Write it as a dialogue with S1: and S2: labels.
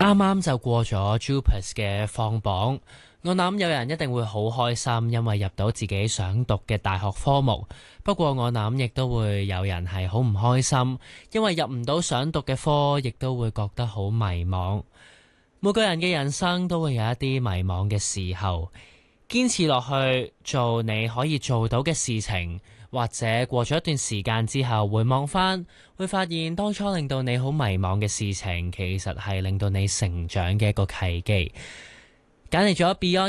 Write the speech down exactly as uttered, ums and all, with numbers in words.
S1: 啱啱就過咗 JUPAS 嘅放榜，我諗有人一定會好開心，因為入到自己想讀嘅大學科目。不過我諗亦都會有人係好唔開心，因為入唔到想讀嘅科，亦都會覺得好迷茫。每個人嘅人生都會有一啲迷茫嘅時候，堅持落去做你可以做到嘅事情，或者過咗一段時間之後回望返，會發現當初令到你好迷茫嘅事情，其實係令到你成長嘅一個契機。揀嚟咗 Beyond